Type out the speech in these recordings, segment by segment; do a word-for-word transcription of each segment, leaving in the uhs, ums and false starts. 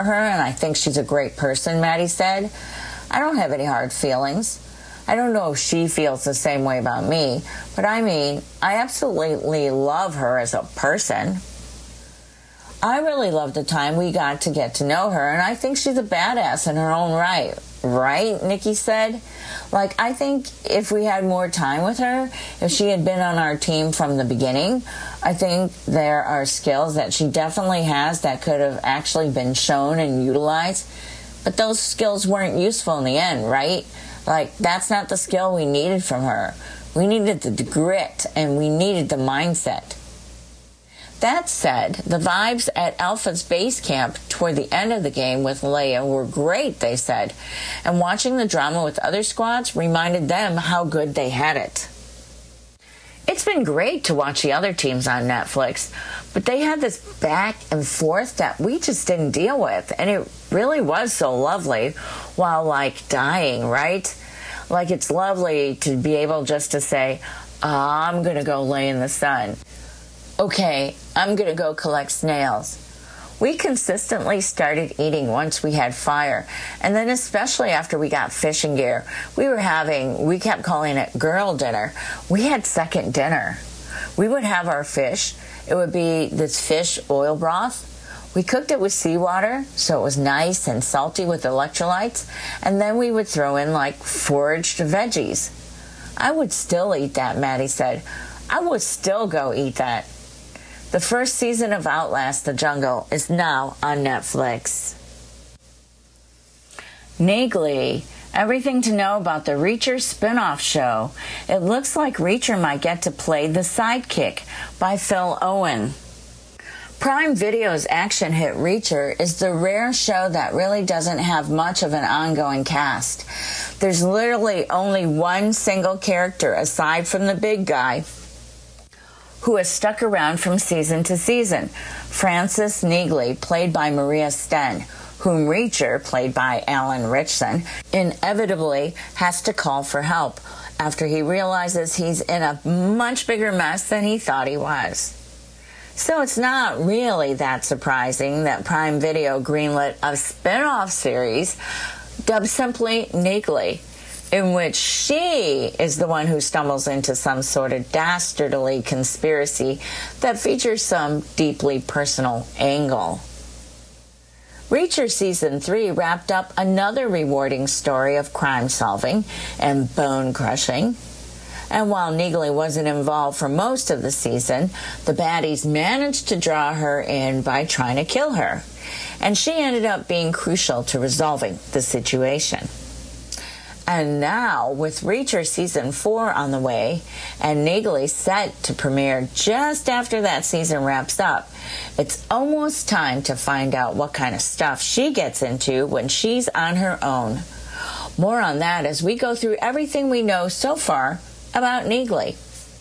her, and I think she's a great person, Maddie said. I don't have any hard feelings. I don't know if she feels the same way about me, but I mean, I absolutely love her as a person. I really love the time we got to get to know her, and I think she's a badass in her own right. Right, Nikki said. Like, I think if we had more time with her, if she had been on our team from the beginning, I think there are skills that she definitely has that could have actually been shown and utilized. But those skills weren't useful in the end, right? Like, that's not the skill we needed from her. We needed the grit, and we needed the mindset. That said, the vibes at Alpha's base camp toward the end of the game with Leia were great, they said, and watching the drama with other squads reminded them how good they had it. It's been great to watch the other teams on Netflix, but they had this back and forth that we just didn't deal with, and it really was so lovely while, like, dying, right? Like, it's lovely to be able just to say, oh, I'm going to go lay in the sun. Okay, I'm going to go collect snails. We consistently started eating once we had fire, and then especially after we got fishing gear, we were having, we kept calling it girl dinner. We had second dinner. We would have our fish. It would be this fish oil broth. We cooked it with seawater, so it was nice and salty with electrolytes, and then we would throw in like foraged veggies. I would still eat that, Maddie said. I would still go eat that. The first season of Outlast the Jungle is now on Netflix. Negley, everything to know about the Reacher spin-off show. It looks like Reacher might get to play The Sidekick by Phil Owen. Prime Video's action hit Reacher is the rare show that really doesn't have much of an ongoing cast. There's literally only one single character aside from the big guy who has stuck around from season to season, Frances Negley, played by Maria Sten, whom Reacher, played by Alan Ritchson, inevitably has to call for help after he realizes he's in a much bigger mess than he thought he was. So it's not really that surprising that Prime Video greenlit a spin-off series dubbed simply Negley, in which she is the one who stumbles into some sort of dastardly conspiracy that features some deeply personal angle. Reacher Season three wrapped up another rewarding story of crime-solving and bone-crushing. And while Negley wasn't involved for most of the season, the baddies managed to draw her in by trying to kill her. And she ended up being crucial to resolving the situation. And now, with Reacher Season four on the way, and Negley set to premiere just after that season wraps up, it's almost time to find out what kind of stuff she gets into when she's on her own. More on that as we go through everything we know so far about Negley.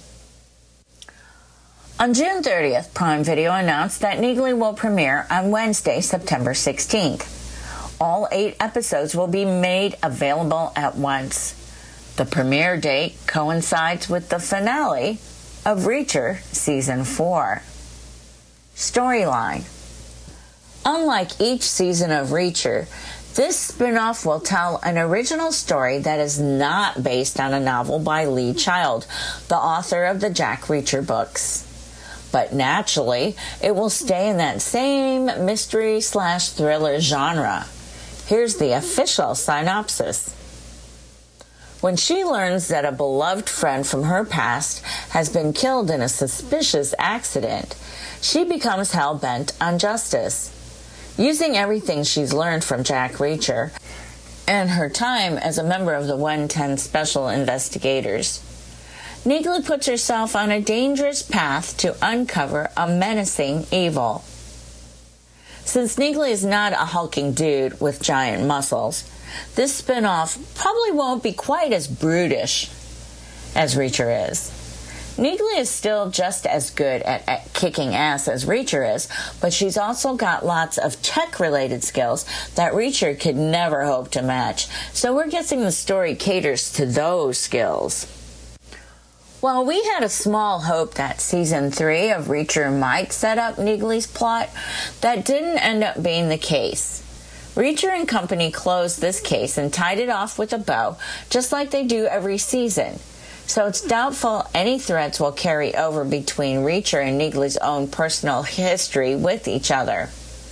On June thirtieth, Prime Video announced that Negley will premiere on Wednesday, September sixteenth. All eight episodes will be made available at once. The premiere date coincides with the finale of Reacher Season four. Storyline. Unlike each season of Reacher, this spin-off will tell an original story that is not based on a novel by Lee Child, the author of the Jack Reacher books. But naturally, it will stay in that same mystery slash thriller genre. Here's the official synopsis. When she learns that a beloved friend from her past has been killed in a suspicious accident, she becomes hell-bent on justice. Using everything she's learned from Jack Reacher and her time as a member of the one ten Special Investigators, Negley puts herself on a dangerous path to uncover a menacing evil. Since Negley is not a hulking dude with giant muscles, this spin-off probably won't be quite as brutish as Reacher is. Negley is still just as good at, at kicking ass as Reacher is, but she's also got lots of tech-related skills that Reacher could never hope to match, so we're guessing the story caters to those skills. While we had a small hope that Season three of Reacher might set up Negley's plot, that didn't end up being the case. Reacher and company closed this case and tied it off with a bow, just like they do every season. So it's doubtful any threads will carry over between Reacher and Neagley's own personal history with each other.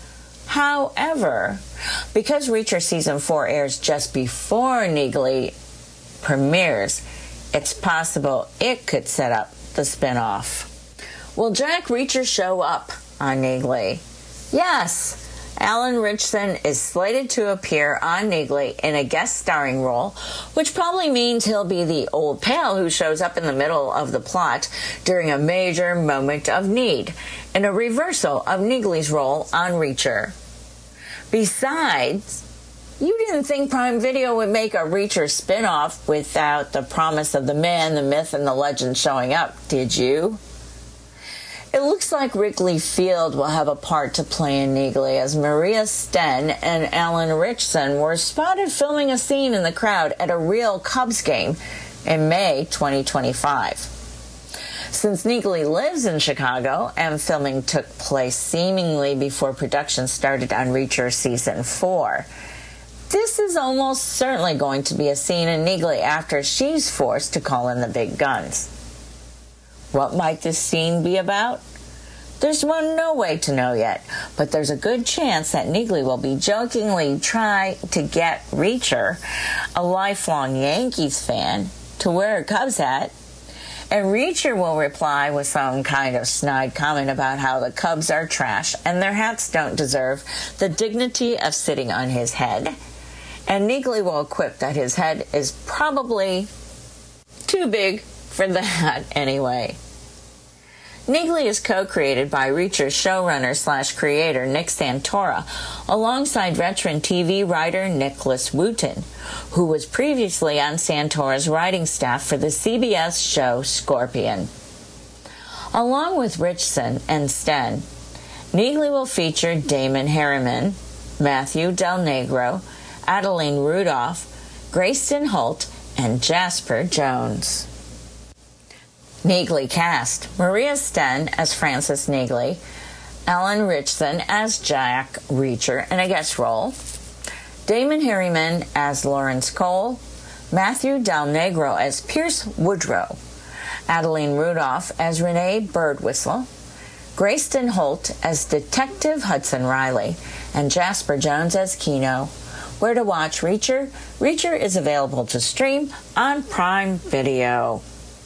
However, because Reacher Season four airs just before Neagley premieres, it's possible it could set up the spinoff. Will Jack Reacher show up on Neagley? Yes! Alan Ritchson is slated to appear on Neagley in a guest starring role, which probably means he'll be the old pal who shows up in the middle of the plot during a major moment of need, in a reversal of Neagley's role on Reacher. Besides, you didn't think Prime Video would make a Reacher spin-off without the promise of the man, the myth, and the legend showing up, did you? It looks like Wrigley Field will have a part to play in Neagley, as Maria Sten and Alan Ritchson were spotted filming a scene in the crowd at a real Cubs game in May twenty twenty-five. Since Neagley lives in Chicago and filming took place seemingly before production started on Reacher Season four, this is almost certainly going to be a scene in Neagley after she's forced to call in the big guns. What might this scene be about? There's no way to know yet, but there's a good chance that Neagley will be jokingly try to get Reacher, a lifelong Yankees fan, to wear a Cubs hat, and Reacher will reply with some kind of snide comment about how the Cubs are trash and their hats don't deserve the dignity of sitting on his head, and Neagley will quip that his head is probably too big for the hat anyway. Neagley is co-created by Reacher's showrunner slash creator Nick Santora, alongside veteran T V writer Nicholas Wooten, who was previously on Santora's writing staff for the C B S show Scorpion. Along with Ritchson and Sten, Neagley will feature Damon Herriman, Matthew Del Negro, Adeline Rudolph, Grayston Holt, and Jasper Jones. Neagley cast: Maria Sten as Frances Neagley, Alan Ritchson as Jack Reacher in a guest role, Damon Herriman as Lawrence Cole, Matthew Del Negro as Pierce Woodrow, Adeline Rudolph as Renee Birdwhistle, Grayston Holt as Detective Hudson Riley, and Jasper Jones as Keno. Where to watch Reacher? Reacher is available to stream on Prime Video.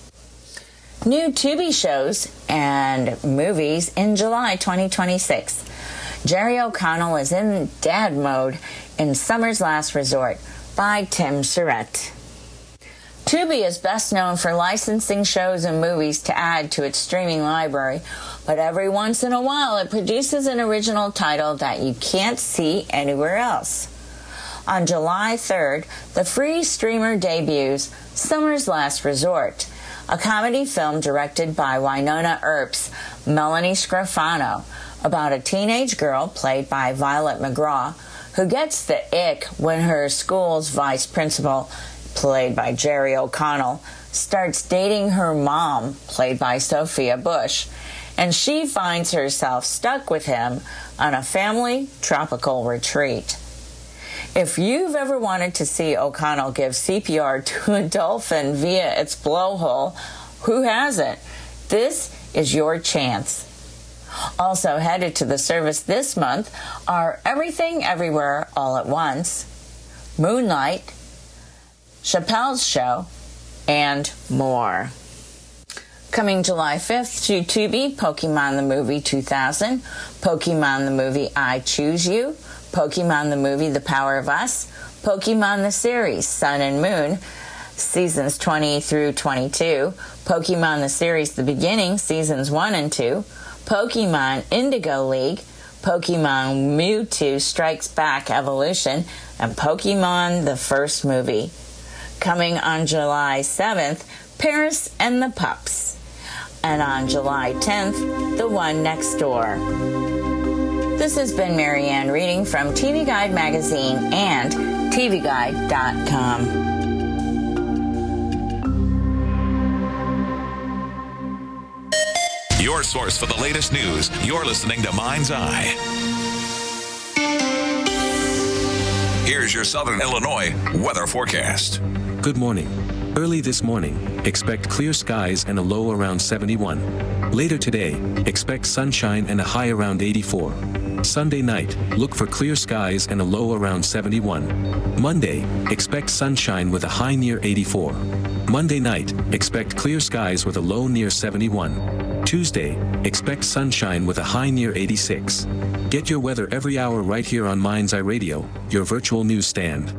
New Tubi shows and movies in July twenty twenty-six. Jerry O'Connell is in dad mode in Summer's Last Resort by Tim Surratt. Tubi is best known for licensing shows and movies to add to its streaming library, but every once in a while it produces an original title that you can't see anywhere else. On July third, the free streamer debuts Summer's Last Resort, a comedy film directed by Wynonna Earp's Melanie Scrofano, about a teenage girl played by Violet McGraw who gets the ick when her school's vice principal, played by Jerry O'Connell, starts dating her mom, played by Sophia Bush, and she finds herself stuck with him on a family tropical retreat. If you've ever wanted to see O'Connell give C P R to a dolphin via its blowhole, who hasn't? This is your chance. Also headed to the service this month are Everything Everywhere All at Once, Moonlight, Chappelle's Show, and more. Coming July fifth to Tubi, Pokemon the Movie two thousand, Pokemon the Movie I Choose You, Pokemon the Movie The Power of Us, Pokemon the Series Sun and Moon, Seasons twenty through twenty-two, Pokemon the Series The Beginning, Seasons one and two, Pokemon Indigo League, Pokemon Mewtwo Strikes Back Evolution, and Pokemon the First Movie. Coming on July seventh, Paris and the Pups. And on July tenth, The One Next Door. This has been Marianne reading from T V Guide Magazine and T V Guide dot com. Your source for the latest news. You're listening to Mind's Eye. Here's your Southern Illinois weather forecast. Good morning. Early this morning, expect clear skies and a low around seventy-one. Later today, expect sunshine and a high around eighty-four. Sunday night, look for clear skies and a low around seventy-one. Monday, expect sunshine with a high near eighty-four. Monday night, expect clear skies with a low near seventy-one. Tuesday, expect sunshine with a high near eighty-six. Get your weather every hour right here on Mind's Eye Radio, your virtual newsstand.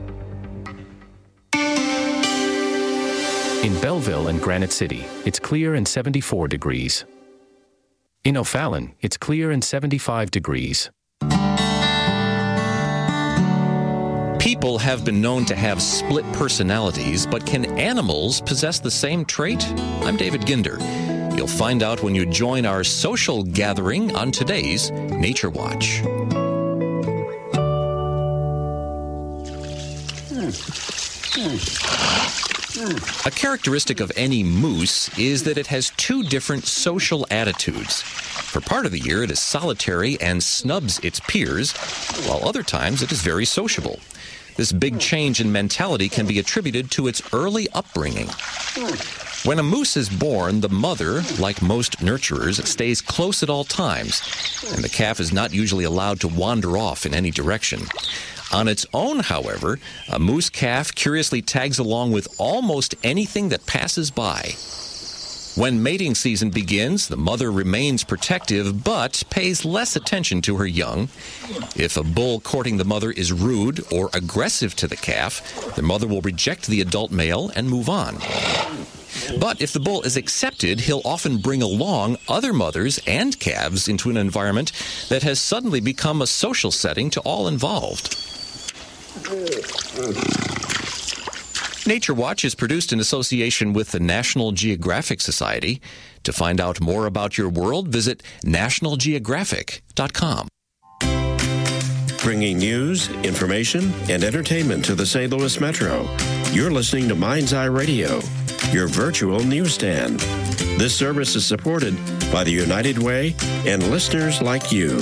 In Belleville and Granite City, it's clear and seventy-four degrees. In O'Fallon, it's clear and seventy-five degrees. People have been known to have split personalities, but can animals possess the same trait? I'm David Ginder. You'll find out when you join our social gathering on today's Nature Watch. A characteristic of any moose is that it has two different social attitudes. For part of the year, it is solitary and snubs its peers, while other times it is very sociable. This big change in mentality can be attributed to its early upbringing. When a moose is born, the mother, like most nurturers, stays close at all times, and the calf is not usually allowed to wander off in any direction. On its own, however, a moose calf curiously tags along with almost anything that passes by. When mating season begins, the mother remains protective but pays less attention to her young. If a bull courting the mother is rude or aggressive to the calf, the mother will reject the adult male and move on. But if the bull is accepted, he'll often bring along other mothers and calves into an environment that has suddenly become a social setting to all involved. Nature Watch is produced in association with the National Geographic Society. To find out more about your world, visit national geographic dot com. Bringing news, information, and entertainment to the Saint Louis Metro. You're listening to Mind's Eye Radio, your virtual newsstand. This service is supported by the United Way and listeners like you.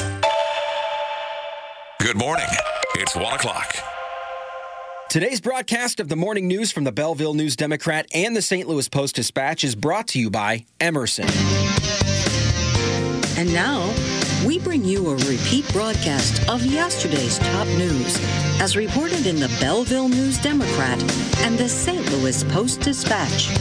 Good morning. It's one o'clock. Today's broadcast of the morning news from the Belleville News-Democrat and the Saint Louis Post-Dispatch is brought to you by Emerson. And now, we bring you a repeat broadcast of yesterday's top news, as reported in the Belleville News-Democrat and the Saint Louis Post-Dispatch.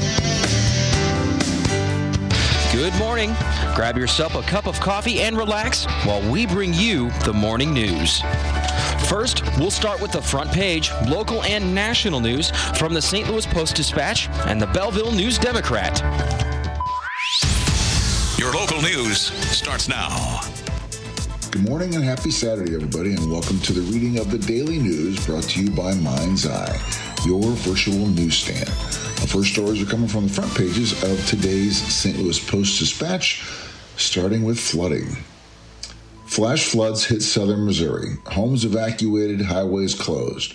Good morning. Grab yourself a cup of coffee and relax while we bring you the morning news. First, we'll start with the front page, local and national news from the Saint Louis Post-Dispatch and the Belleville News-Democrat. Your local news starts now. Good morning and happy Saturday, everybody, and welcome to the reading of the daily news brought to you by Mind's Eye, your virtual newsstand. Our first stories are coming from the front pages of today's Saint Louis Post-Dispatch, starting with flooding. Flash floods hit southern Missouri. Homes evacuated, highways closed.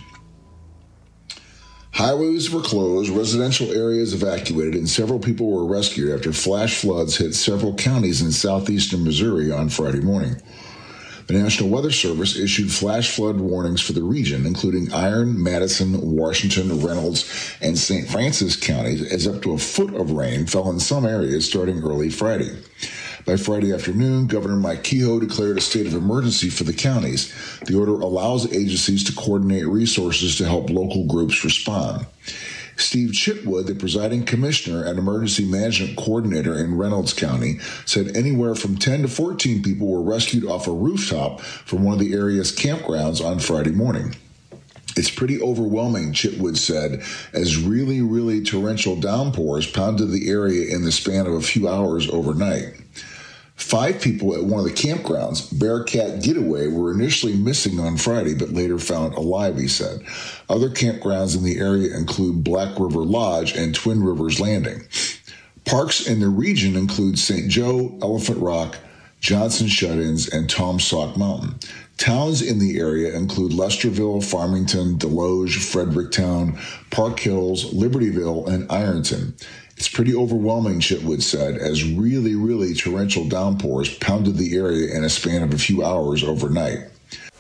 Highways were closed, residential areas evacuated, and several people were rescued after flash floods hit several counties in southeastern Missouri on Friday morning. The National Weather Service issued flash flood warnings for the region, including Iron, Madison, Washington, Reynolds, and Saint Francis counties, as up to a foot of rain fell in some areas starting early Friday. By Friday afternoon, Governor Mike Kehoe declared a state of emergency for the counties. The order allows agencies to coordinate resources to help local groups respond. Steve Chitwood, the presiding commissioner and emergency management coordinator in Reynolds County, said anywhere from ten to fourteen people were rescued off a rooftop from one of the area's campgrounds on Friday morning. It's pretty overwhelming, Chitwood said, as really, really torrential downpours pounded the area in the span of a few hours overnight. Five people at one of the campgrounds, Bearcat Getaway, were initially missing on Friday, but later found alive, he said. Other campgrounds in the area include Black River Lodge and Twin Rivers Landing. Parks in the region include Saint Joe, Elephant Rock, Johnson Shut-ins, and Tom Sauk Mountain. Towns in the area include Lesterville, Farmington, Deloge, Fredericktown, Park Hills, Libertyville, and Ironton. It's pretty overwhelming, Chitwood said, as really, really torrential downpours pounded the area in a span of a few hours overnight.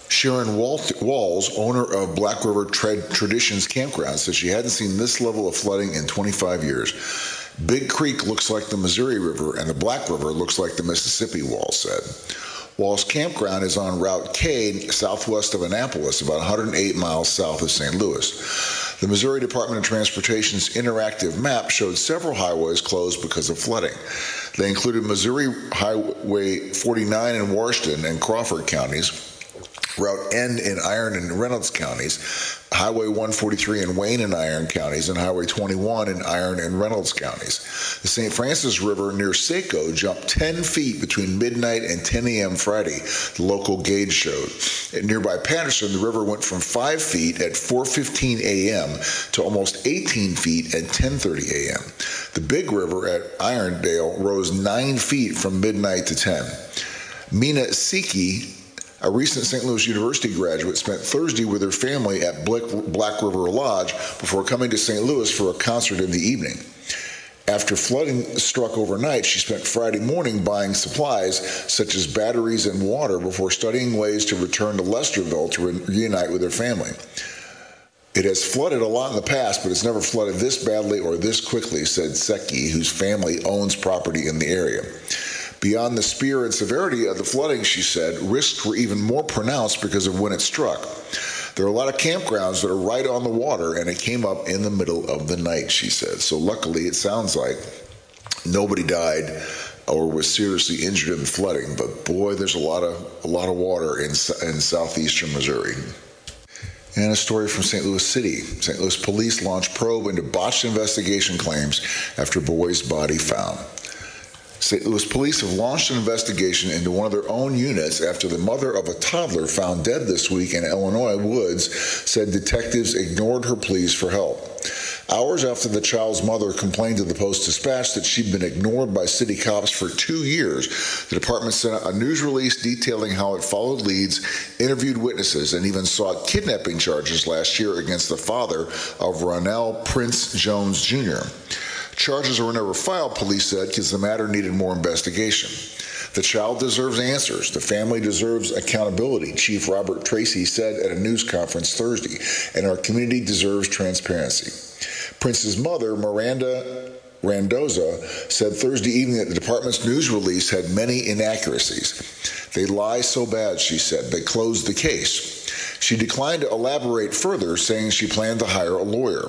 Sharon Walls, owner of Black River Traditions Campground, said she hadn't seen this level of flooding in twenty-five years. Big Creek looks like the Missouri River, and the Black River looks like the Mississippi, Walls said. Walls Campground is on Route K, southwest of Annapolis, about one hundred eight miles south of Saint Louis. The Missouri Department of Transportation's interactive map showed several highways closed because of flooding. They included Missouri Highway forty-nine in Washington and Crawford counties, Route N in Iron and Reynolds counties, Highway one forty-three in Wayne and Iron counties, and Highway twenty-one in Iron and Reynolds counties. The Saint Francis River near Saco jumped ten feet between midnight and ten a.m. Friday, the local gauge showed. At nearby Patterson, the river went from five feet at four fifteen a.m. to almost eighteen feet at ten thirty a.m. The Big River at Irondale rose nine feet from midnight to ten. Mina Siki, a recent Saint Louis University graduate, spent Thursday with her family at Black River Lodge before coming to Saint Louis for a concert in the evening. After flooding struck overnight, she spent Friday morning buying supplies such as batteries and water before studying ways to return to Lesterville to re- reunite with her family. It has flooded a lot in the past, but it's never flooded this badly or this quickly, said Seki, whose family owns property in the area. Beyond the spear and severity of the flooding, she said, risks were even more pronounced because of when it struck. There are a lot of campgrounds that are right on the water, and it came up in the middle of the night, she said. So luckily, it sounds like nobody died or was seriously injured in the flooding, but boy, there's a lot of a lot of water in, in southeastern Missouri. And a story from Saint Louis City. Saint Louis police launched probe into botched investigation claims after boy's body found. Saint Louis police have launched an investigation into one of their own units after the mother of a toddler found dead this week in Illinois woods said detectives ignored her pleas for help. Hours after the child's mother complained to the Post-Dispatch that she'd been ignored by city cops for two years, the department sent out a news release detailing how it followed leads, interviewed witnesses, and even sought kidnapping charges last year against the father of Ronell Prince Jones Junior Charges were never filed, police said, because the matter needed more investigation. The child deserves answers. The family deserves accountability, Chief Robert Tracy said at a news conference Thursday, and our community deserves transparency. Prince's mother, Miranda Randoza, said Thursday evening that the department's news release had many inaccuracies. They lie so bad, she said. They closed the case. She declined to elaborate further, saying she planned to hire a lawyer.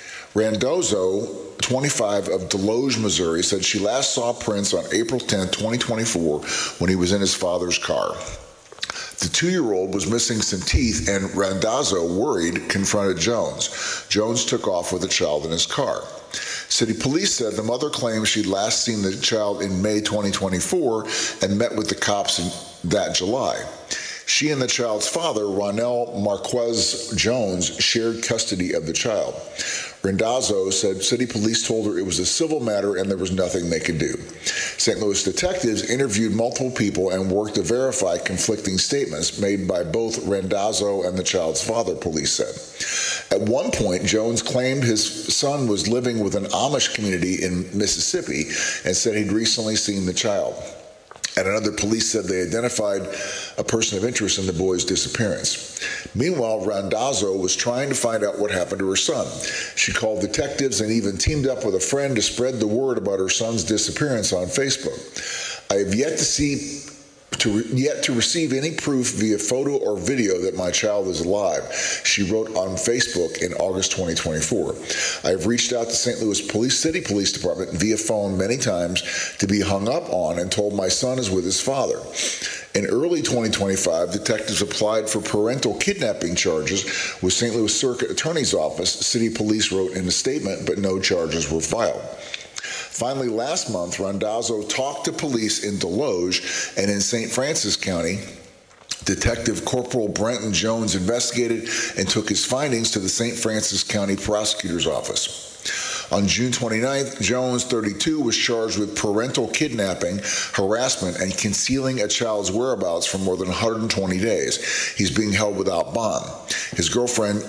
Randozo, twenty-five, of Deloge, Missouri, said she last saw Prince on April tenth, twenty twenty-four, when he was in his father's car. The two-year-old was missing some teeth, and Randazzo, worried, confronted Jones. Jones took off with the child in his car. City police said the mother claims she'd last seen the child in May twenty twenty-four and met with the cops in that July. She and the child's father, Ronell Marquez Jones, shared custody of the child. Randazzo said city police told her it was a civil matter and there was nothing they could do. Saint Louis detectives interviewed multiple people and worked to verify conflicting statements made by both Randazzo and the child's father, police said. At one point, Jones claimed his son was living with an Amish community in Mississippi and said he'd recently seen the child. And another, police said they identified a person of interest in the boy's disappearance. Meanwhile, Randazzo was trying to find out what happened to her son. She called detectives and even teamed up with a friend to spread the word about her son's disappearance on Facebook. I have yet to see to yet to receive any proof via photo or video that my child is alive, she wrote on Facebook in August twenty twenty-four. I have reached out to Saint Louis Police City Police Department via phone many times to be hung up on and told my son is with his father. In early twenty twenty-five, detectives applied for parental kidnapping charges with Saint Louis Circuit Attorney's Office, city police wrote in a statement, but no charges were filed. Finally, last month, Randazzo talked to police in Deloge and in Saint Francis County. Detective Corporal Brenton Jones investigated and took his findings to the Saint Francis County Prosecutor's Office. On June twenty-ninth, Jones, thirty-two, was charged with parental kidnapping, harassment, and concealing a child's whereabouts for more than one hundred twenty days. He's being held without bond. His girlfriend,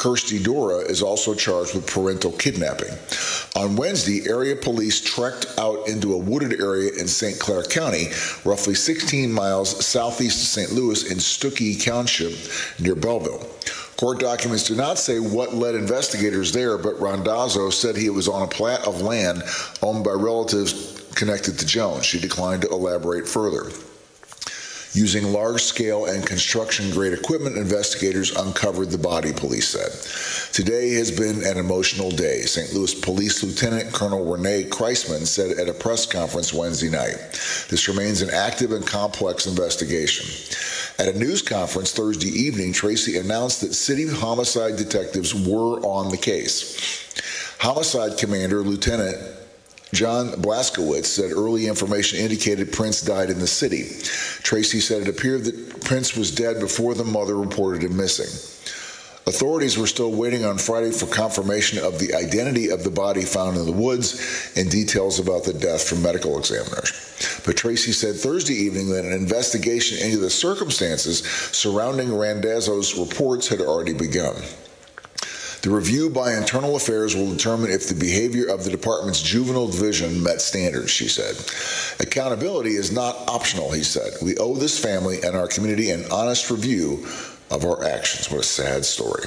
Kirsty Dora is also charged with parental kidnapping. On Wednesday, area police trekked out into a wooded area in Saint Clair County, roughly sixteen miles southeast of Saint Louis in Stuckey Township near Belleville. Court documents do not say what led investigators there, but Randazzo said he was on a plat of land owned by relatives connected to Jones. She declined to elaborate further. Using large-scale and construction-grade equipment, investigators uncovered the body, police said. Today has been an emotional day, Saint Louis Police Lieutenant Colonel Renee Kreisman said at a press conference Wednesday night. This remains an active and complex investigation. At a news conference Thursday evening, Tracy announced that city homicide detectives were on the case. Homicide Commander Lieutenant John Blaskowitz said early information indicated Prince died in the city. Tracy said it appeared that Prince was dead before the mother reported him missing. Authorities were still waiting on Friday for confirmation of the identity of the body found in the woods and details about the death from medical examiners. But Tracy said Thursday evening that an investigation into the circumstances surrounding Randazzo's reports had already begun. The review by Internal Affairs will determine if the behavior of the department's juvenile division met standards, she said. Accountability is not optional, he said. We owe this family and our community an honest review of our actions. What a sad story.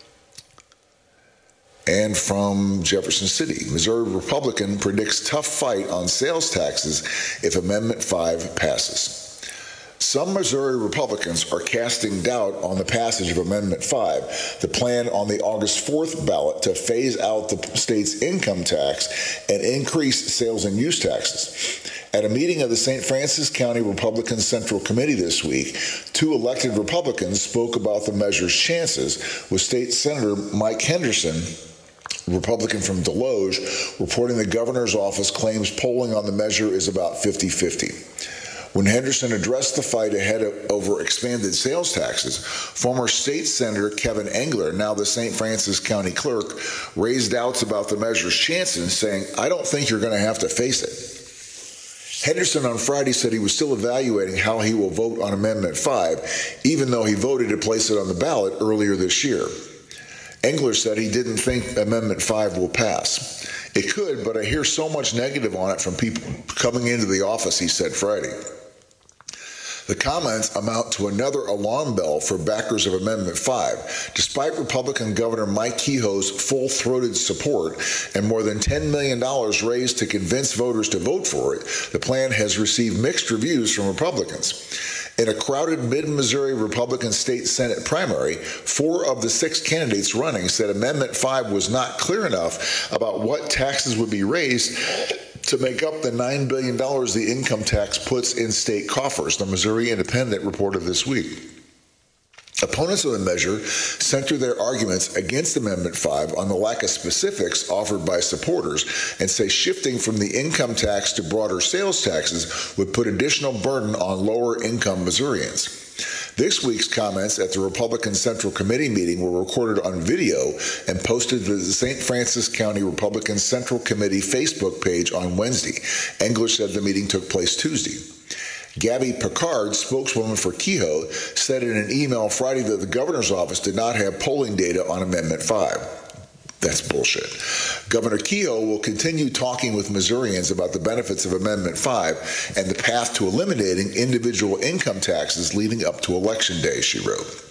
And from Jefferson City, Missouri Republican predicts tough fight on sales taxes if Amendment five passes. Some Missouri Republicans are casting doubt on the passage of Amendment five, the plan on the August fourth ballot to phase out the state's income tax and increase sales and use taxes. At a meeting of the Saint Francis County Republican Central Committee this week, two elected Republicans spoke about the measure's chances, with State Senator Mike Henderson, Republican from Deloge, reporting the governor's office claims polling on the measure is about fifty-fifty. When Henderson addressed the fight ahead of, over expanded sales taxes, former state senator Kevin Engler, now the Saint Francis County clerk, raised doubts about the measure's chances, saying, "I don't think you're going to have to face it." Henderson on Friday said he was still evaluating how he will vote on Amendment five, even though he voted to place it on the ballot earlier this year. Engler said he didn't think Amendment five will pass. It could, but I hear so much negative on it from people coming into the office, he said Friday. The comments amount to another alarm bell for backers of Amendment five. Despite Republican Governor Mike Kehoe's full-throated support and more than ten million dollars raised to convince voters to vote for it, the plan has received mixed reviews from Republicans. In a crowded mid-Missouri Republican state Senate primary, four of the six candidates running said Amendment five was not clear enough about what taxes would be raised to make up the nine billion dollars the income tax puts in state coffers, the Missouri Independent reported this week. Opponents of the measure center their arguments against Amendment five on the lack of specifics offered by supporters and say shifting from the income tax to broader sales taxes would put additional burden on lower-income Missourians. This week's comments at the Republican Central Committee meeting were recorded on video and posted to the Saint Francis County Republican Central Committee Facebook page on Wednesday. Engler said the meeting took place Tuesday. Gabby Picard, spokeswoman for Kehoe, said in an email Friday that the governor's office did not have polling data on Amendment five. That's bullshit. Governor Kehoe will continue talking with Missourians about the benefits of Amendment five and the path to eliminating individual income taxes leading up to Election Day, she wrote.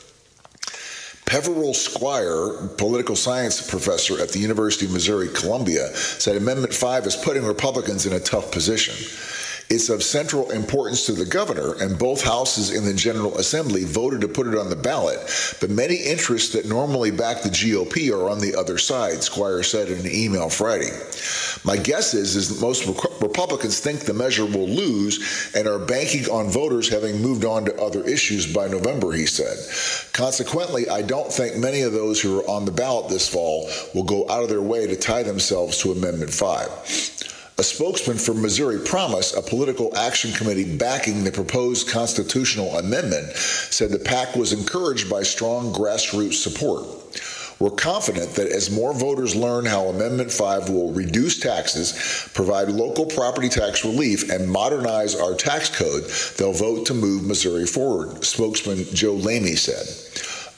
Peveril Squire, political science professor at the University of Missouri-Columbia, said Amendment five is putting Republicans in a tough position. It's of central importance to the governor, and both houses in the General Assembly voted to put it on the ballot, but many interests that normally back the G O P are on the other side, Squire said in an email Friday. My guess is, is that most Republicans think the measure will lose and are banking on voters having moved on to other issues by November, he said. Consequently, I don't think many of those who are on the ballot this fall will go out of their way to tie themselves to Amendment five. A spokesman for Missouri Promise, a political action committee backing the proposed constitutional amendment, said the PAC was encouraged by strong grassroots support. We're confident that as more voters learn how Amendment five will reduce taxes, provide local property tax relief, and modernize our tax code, they'll vote to move Missouri forward, spokesman Joe Lamey said.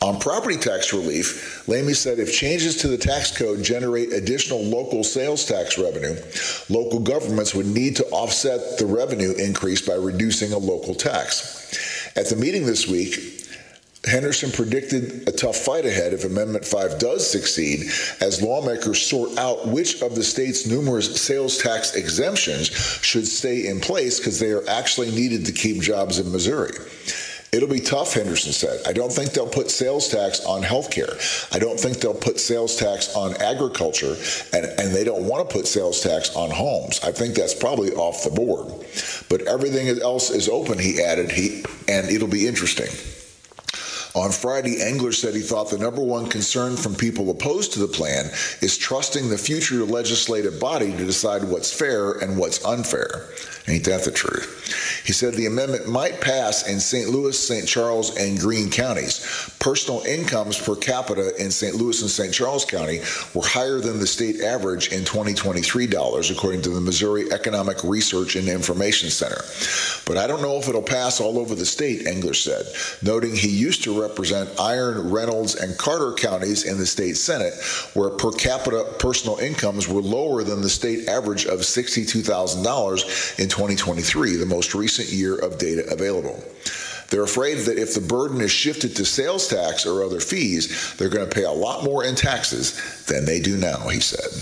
On property tax relief, Lamy said if changes to the tax code generate additional local sales tax revenue, local governments would need to offset the revenue increase by reducing a local tax. At the meeting this week, Henderson predicted a tough fight ahead if Amendment five does succeed, as lawmakers sort out which of the state's numerous sales tax exemptions should stay in place because they are actually needed to keep jobs in Missouri. It'll be tough, Henderson said. I don't think they'll put sales tax on healthcare. I don't think they'll put sales tax on agriculture, and, and they don't want to put sales tax on homes. I think that's probably off the board. But everything else is open, he added, he, and it'll be interesting. On Friday, Engler said he thought the number one concern from people opposed to the plan is trusting the future legislative body to decide what's fair and what's unfair. Ain't that the truth? He said the amendment might pass in Saint Louis, Saint Charles, and Greene counties. Personal incomes per capita in Saint Louis and Saint Charles County were higher than the state average in twenty twenty-three dollars, according to the Missouri Economic Research and Information Center. But I don't know if it'll pass all over the state, Engler said, noting he used to represent Iron, Reynolds, and Carter counties in the state Senate, where per capita personal incomes were lower than the state average of sixty-two thousand dollars in twenty twenty-three, the most recent year of data available. They're afraid that if the burden is shifted to sales tax or other fees, they're going to pay a lot more in taxes than they do now, he said.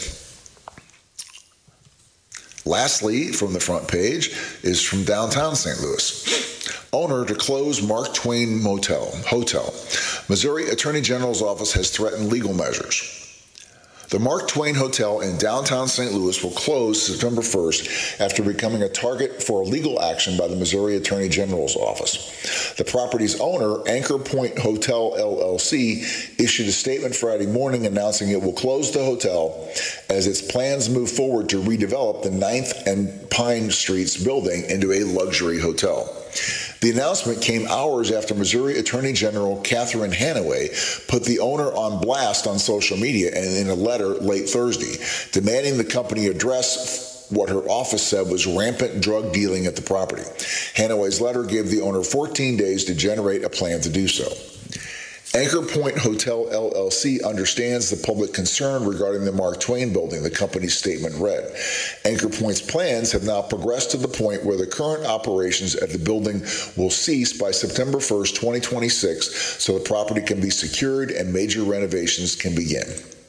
Lastly, from the front page, is from downtown Saint Louis. Owner to close Mark Twain Motel, Hotel. Missouri Attorney General's office has threatened legal measures. The Mark Twain Hotel in downtown Saint Louis will close September first after becoming a target for legal action by the Missouri Attorney General's office. The property's owner, Anchor Point Hotel L L C, issued a statement Friday morning announcing it will close the hotel as its plans move forward to redevelop the ninth and Pine Streets building into a luxury hotel. The announcement came hours after Missouri Attorney General Catherine Hanaway put the owner on blast on social media and in a letter late Thursday, demanding the company address what her office said was rampant drug dealing at the property. Hanaway's letter gave the owner fourteen days to generate a plan to do so. Anchor Point Hotel L L C understands the public concern regarding the Mark Twain building, the company's statement read. Anchor Point's plans have now progressed to the point where the current operations at the building will cease by September first, twenty twenty-six, so the property can be secured and major renovations can begin.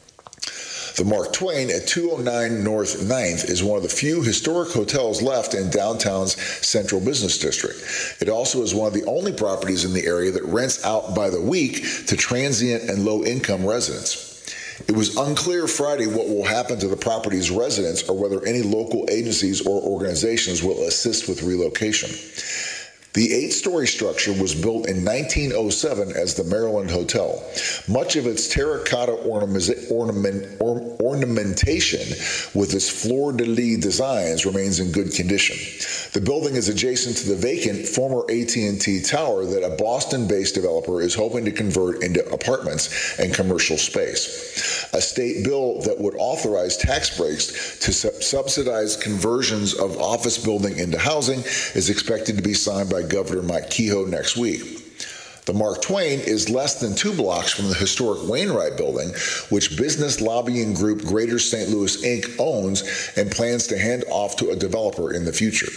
The Mark Twain at two oh nine North ninth is one of the few historic hotels left in downtown's central business district. It also is one of the only properties in the area that rents out by the week to transient and low-income residents. It was unclear Friday what will happen to the property's residents or whether any local agencies or organizations will assist with relocation. The eight-story structure was built in nineteen oh seven as the Maryland Hotel. Much of its terracotta ornament, ornament, or, ornamentation with its fleur-de-lis designs remains in good condition. The building is adjacent to the vacant former A T and T tower that a Boston-based developer is hoping to convert into apartments and commercial space. A state bill that would authorize tax breaks to su- subsidize conversions of office building into housing is expected to be signed by Governor Mike Kehoe next week. The Mark Twain is less than two blocks from the historic Wainwright building, which business lobbying group Greater Saint Louis Incorporated owns and plans to hand off to a developer in the future.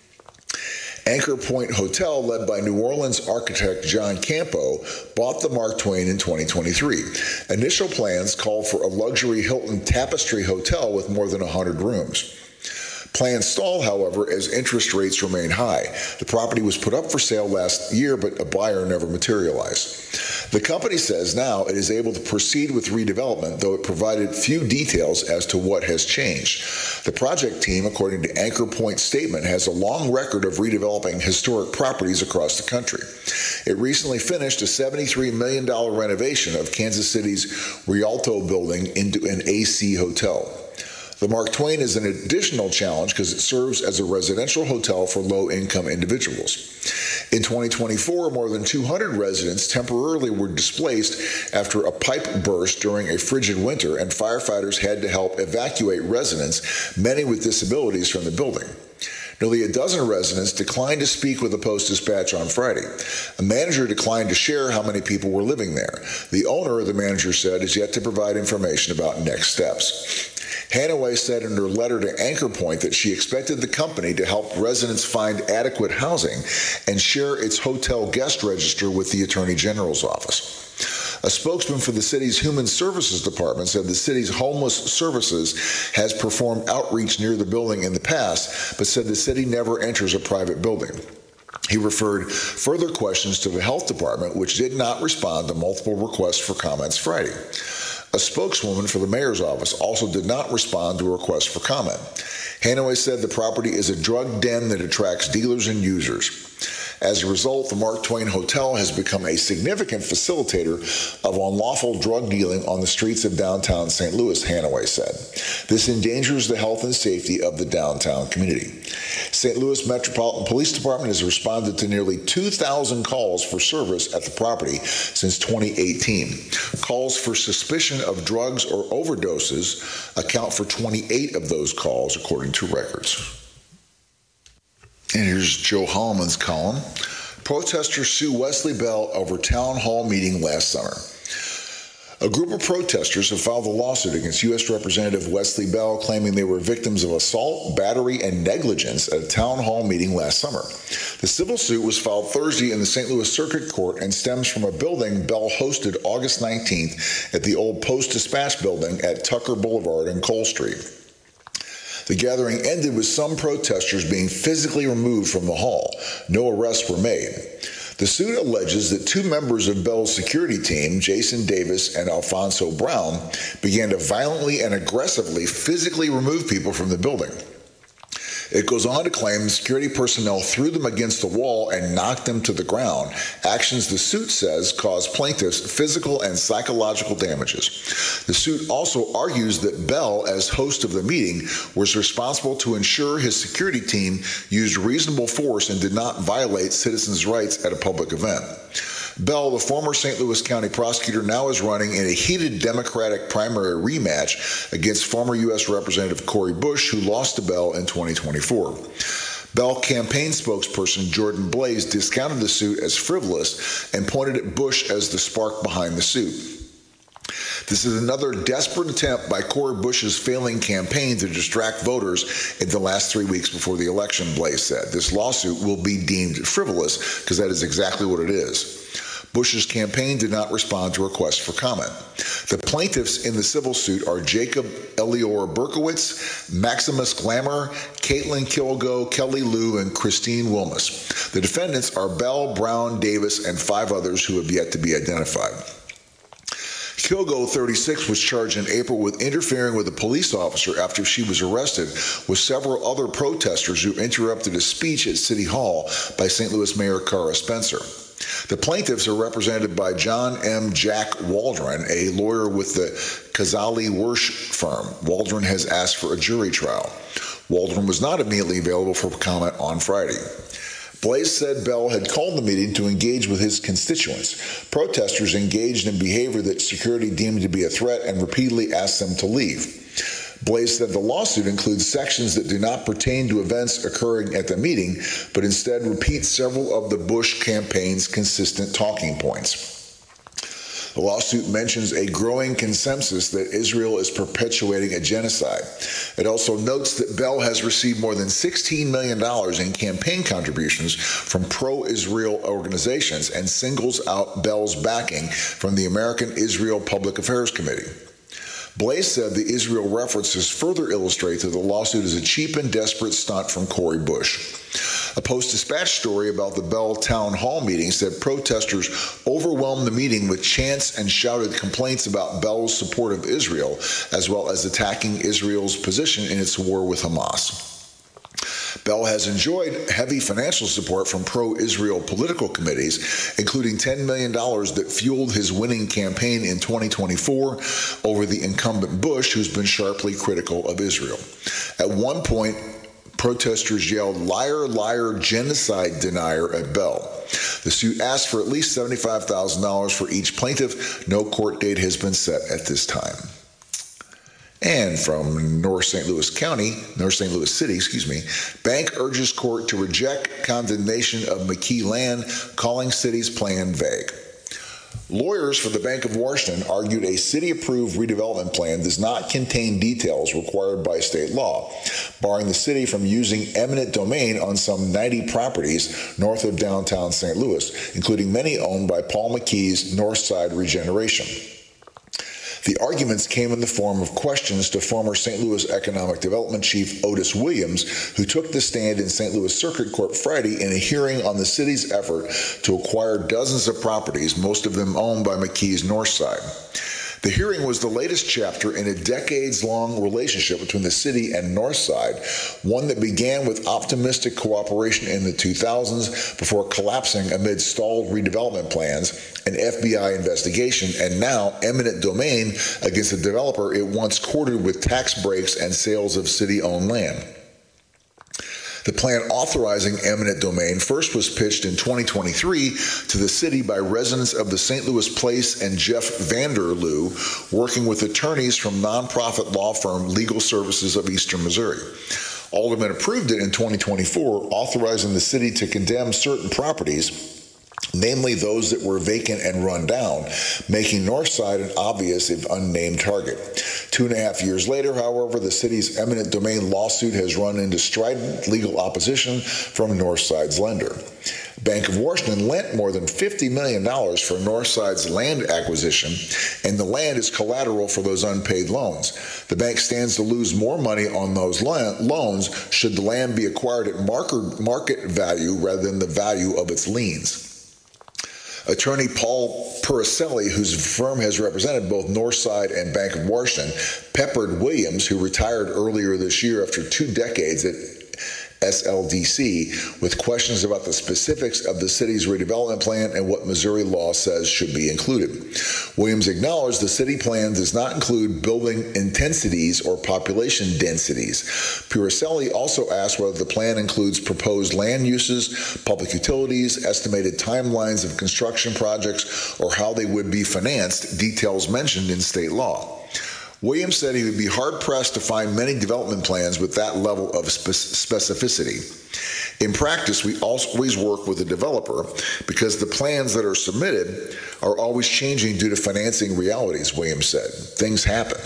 Anchor Point Hotel, led by New Orleans architect John Campo, bought the Mark Twain in twenty twenty-three. Initial plans called for a luxury Hilton Tapestry hotel with more than one hundred rooms. Plans stall, however, as interest rates remain high. The property was put up for sale last year, but a buyer never materialized. The company says now it is able to proceed with redevelopment, though it provided few details as to what has changed. The project team, according to Anchor Point's statement, has a long record of redeveloping historic properties across the country. It recently finished a seventy-three million dollars renovation of Kansas City's Rialto building into an A C hotel. The Mark Twain is an additional challenge because it serves as a residential hotel for low-income individuals. In twenty twenty-four, more than two hundred residents temporarily were displaced after a pipe burst during a frigid winter, and firefighters had to help evacuate residents, many with disabilities, from the building. Nearly a dozen residents declined to speak with the Post-Dispatch on Friday. A manager declined to share how many people were living there. The owner, the manager said, is yet to provide information about next steps. Hanaway said in her letter to Anchor Point that she expected the company to help residents find adequate housing and share its hotel guest register with the Attorney General's office. A spokesman for the city's Human Services Department said the city's homeless services has performed outreach near the building in the past, but said the city never enters a private building. He referred further questions to the health department, which did not respond to multiple requests for comments Friday. A spokeswoman for the mayor's office also did not respond to a request for comment. Hanaway said the property is a drug den that attracts dealers and users. As a result, the Mark Twain Hotel has become a significant facilitator of unlawful drug dealing on the streets of downtown Saint Louis, Hanaway said. This endangers the health and safety of the downtown community. Saint Louis Metropolitan Police Department has responded to nearly two thousand calls for service at the property since twenty eighteen. Calls for suspicion of drugs or overdoses account for twenty-eight of those calls, according to records. And here's Joe Holloman's column. Protesters sue Wesley Bell over town hall meeting last summer. A group of protesters have filed a lawsuit against U S Representative Wesley Bell, claiming they were victims of assault, battery, and negligence at a town hall meeting last summer. The civil suit was filed Thursday in the Saint Louis Circuit Court and stems from a building Bell hosted August nineteenth at the old Post-Dispatch building at Tucker Boulevard and Cole Street. The gathering ended with some protesters being physically removed from the hall. No arrests were made. The suit alleges that two members of Bell's security team, Jason Davis and Alfonso Brown, began to violently and aggressively physically remove people from the building. It goes on to claim security personnel threw them against the wall and knocked them to the ground, actions the suit says caused plaintiffs physical and psychological damages. The suit also argues that Bell, as host of the meeting, was responsible to ensure his security team used reasonable force and did not violate citizens' rights at a public event. Bell, the former Saint Louis County prosecutor, now is running in a heated Democratic primary rematch against former U S Representative Cori Bush, who lost to Bell in twenty twenty-four. Bell campaign spokesperson Jordan Blaze discounted the suit as frivolous and pointed at Bush as the spark behind the suit. This is another desperate attempt by Cori Bush's failing campaign to distract voters in the last three weeks before the election, Blaze said. This lawsuit will be deemed frivolous because that is exactly what it is. Bush's campaign did not respond to requests for comment. The plaintiffs in the civil suit are Jacob Elior Berkowitz, Maximus Glamour, Caitlin Kilgo, Kelly Lou, and Christine Wilmus. The defendants are Bell, Brown, Davis, and five others who have yet to be identified. Kilgo, thirty-six, was charged in April with interfering with a police officer after she was arrested with several other protesters who interrupted a speech at City Hall by Saint Louis Mayor Cara Spencer. The plaintiffs are represented by John M. Jack Waldron, a lawyer with the Kazali Wersch firm. Waldron has asked for a jury trial. Waldron was not immediately available for comment on Friday. Blaze said Bell had called the meeting to engage with his constituents. Protesters engaged in behavior that security deemed to be a threat and repeatedly asked them to leave. Blaze said the lawsuit includes sections that do not pertain to events occurring at the meeting, but instead repeat several of the Bush campaign's consistent talking points. The lawsuit mentions a growing consensus that Israel is perpetuating a genocide. It also notes that Bell has received more than sixteen million dollars in campaign contributions from pro-Israel organizations and singles out Bell's backing from the American Israel Public Affairs Committee. Blaze said the Israel references further illustrate that the lawsuit is a cheap and desperate stunt from Cori Bush. A Post-Dispatch story about the Bell Town Hall meeting said protesters overwhelmed the meeting with chants and shouted complaints about Bell's support of Israel, as well as attacking Israel's position in its war with Hamas. Bell has enjoyed heavy financial support from pro-Israel political committees, including ten million dollars that fueled his winning campaign in twenty twenty-four over the incumbent Bush, who's been sharply critical of Israel. At one point, protesters yelled, "Liar, liar, genocide denier" at Bell. The suit asked for at least seventy-five thousand dollars for each plaintiff. No court date has been set at this time. And from North Saint Louis County, North Saint Louis City, excuse me, bank urges court to reject condemnation of McKee land, calling city's plan vague. Lawyers for the Bank of Washington argued a city-approved redevelopment plan does not contain details required by state law, barring the city from using eminent domain on some ninety properties north of downtown Saint Louis, including many owned by Paul McKee's Northside Regeneration. The arguments came in the form of questions to former Saint Louis Economic Development Chief Otis Williams, who took the stand in Saint Louis Circuit Court Friday in a hearing on the city's effort to acquire dozens of properties, most of them owned by McKee's Northside. The hearing was the latest chapter in a decades-long relationship between the city and Northside, one that began with optimistic cooperation in the two thousands before collapsing amid stalled redevelopment plans, an F B I investigation, and now eminent domain against a developer it once courted with tax breaks and sales of city-owned land. The plan authorizing eminent domain first was pitched in twenty twenty-three to the city by residents of the Saint Louis Place and Jeff Vanderloo, working with attorneys from nonprofit law firm Legal Services of Eastern Missouri. Aldermen approved it in twenty twenty-four, authorizing the city to condemn certain properties, namely those that were vacant and run down, making Northside an obvious if unnamed target. Two and a half years later, however, the city's eminent domain lawsuit has run into strident legal opposition from Northside's lender. Bank of Washington lent more than fifty million dollars for Northside's land acquisition, and the land is collateral for those unpaid loans. The bank stands to lose more money on those loans should the land be acquired at market value rather than the value of its liens. Attorney Paul Puricelli, whose firm has represented both Northside and Bank of Washington, peppered Williams, who retired earlier this year after two decades at S L D C, with questions about the specifics of the city's redevelopment plan and what Missouri law says should be included. Williams acknowledged the city plan does not include building intensities or population densities. Puricelli also asked whether the plan includes proposed land uses, public utilities, estimated timelines of construction projects, or how they would be financed, details mentioned in state law. Williams said he would be hard-pressed to find many development plans with that level of spe- specificity. In practice, we always work with the developer because the plans that are submitted are always changing due to financing realities, Williams said. Things happen.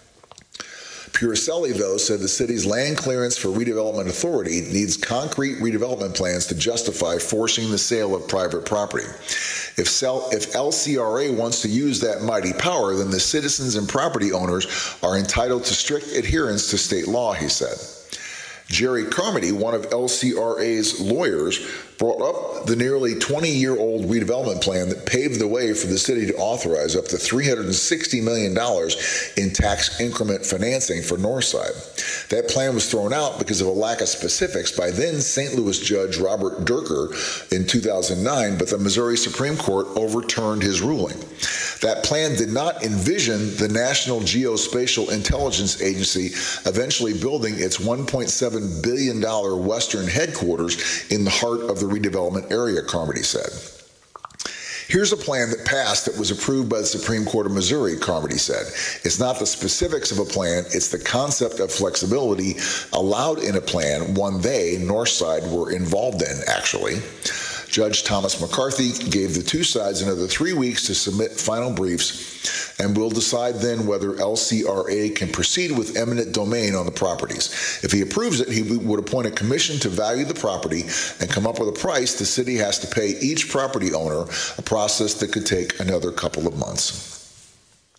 Puricelli, though, said the city's land clearance for redevelopment authority needs concrete redevelopment plans to justify forcing the sale of private property. If, sell, if L C R A wants to use that mighty power, then the citizens and property owners are entitled to strict adherence to state law, he said. Jerry Carmody, one of L C R A's lawyers, brought up the nearly twenty-year-old redevelopment plan that paved the way for the city to authorize up to three hundred sixty million dollars in tax increment financing for Northside. That plan was thrown out because of a lack of specifics by then Saint Louis Judge Robert Durker in two thousand nine, but the Missouri Supreme Court overturned his ruling. That plan did not envision the National Geospatial Intelligence Agency eventually building its one point seven billion dollars western headquarters in the heart of the redevelopment area, Carmody said. Here's a plan that passed that was approved by the Supreme Court of Missouri, Carmody said. It's not the specifics of a plan, it's the concept of flexibility allowed in a plan, one they, Northside, were involved in, actually. Judge Thomas McCarthy gave the two sides another three weeks to submit final briefs, and will decide then whether L C R A can proceed with eminent domain on the properties. If he approves it, he would appoint a commission to value the property and come up with a price the city has to pay each property owner, a process that could take another couple of months.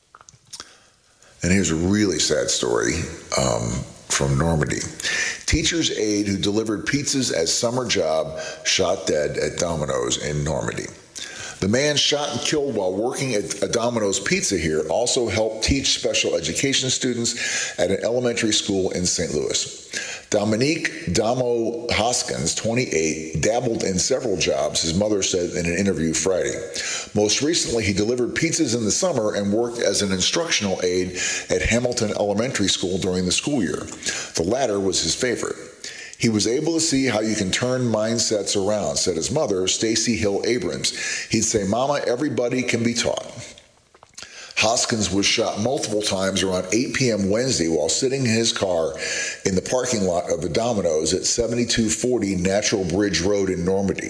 And here's a really sad story um, from Normandy. Teacher's aide who delivered pizzas as summer job shot dead at Domino's in Normandy. The man shot and killed while working at a Domino's Pizza here also helped teach special education students at an elementary school in Saint Louis. Dominique Damo Hoskins, twenty-eight, dabbled in several jobs, his mother said in an interview Friday. Most recently, he delivered pizzas in the summer and worked as an instructional aide at Hamilton Elementary School during the school year. The latter was his favorite. He was able to see how you can turn mindsets around, said his mother, Stacy Hill Abrams. He'd say, "Mama, everybody can be taught." Hoskins was shot multiple times around eight p.m. Wednesday while sitting in his car in the parking lot of the Domino's at seventy-two forty Natural Bridge Road in Normandy.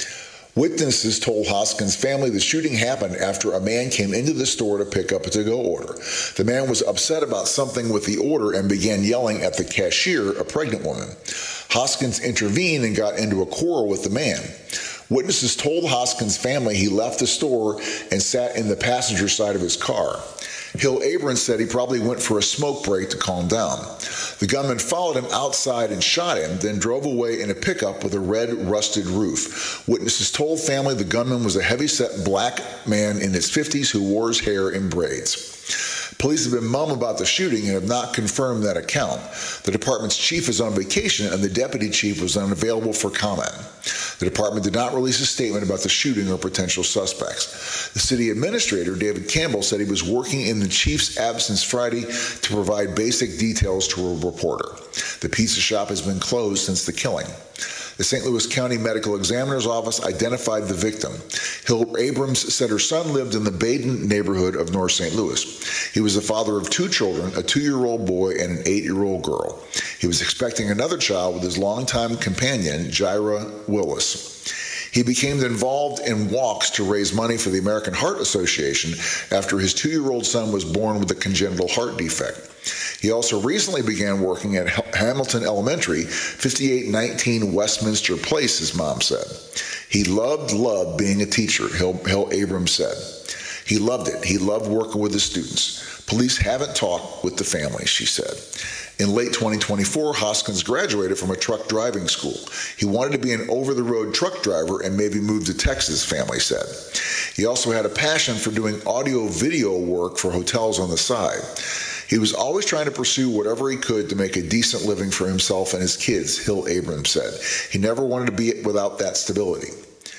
Witnesses told Hoskins' family the shooting happened after a man came into the store to pick up a to-go order. The man was upset about something with the order and began yelling at the cashier, a pregnant woman. Hoskins intervened and got into a quarrel with the man. Witnesses told Hoskins' family he left the store and sat in the passenger side of his car. Hill Abrams said he probably went for a smoke break to calm down. The gunman followed him outside and shot him, then drove away in a pickup with a red, rusted roof. Witnesses told family the gunman was a heavy-set black man in his fifties who wore his hair in braids. Police have been mum about the shooting and have not confirmed that account. The department's chief is on vacation and the deputy chief was unavailable for comment. The department did not release a statement about the shooting or potential suspects. The city administrator, David Campbell, said he was working in the chief's absence Friday to provide basic details to a reporter. The pizza shop has been closed since the killing. The Saint Louis County Medical Examiner's Office identified the victim. Hill Abrams said her son lived in the Baden neighborhood of North Saint Louis. He was the father of two children, a two-year-old boy and an eight-year-old girl. He was expecting another child with his longtime companion, Jaira Willis. He became involved in walks to raise money for the American Heart Association after his two-year-old son was born with a congenital heart defect. He also recently began working at Hamilton Elementary, fifty-eight nineteen Westminster Place, his mom said. He loved, loved being a teacher, Hill, Hill Abrams said. He loved it. He loved working with the students. Police haven't talked with the family, she said. In late twenty twenty-four, Hoskins graduated from a truck driving school. He wanted to be an over-the-road truck driver and maybe move to Texas, family said. He also had a passion for doing audio-video work for hotels on the side. He was always trying to pursue whatever he could to make a decent living for himself and his kids, Hill Abrams said. He never wanted to be without that stability.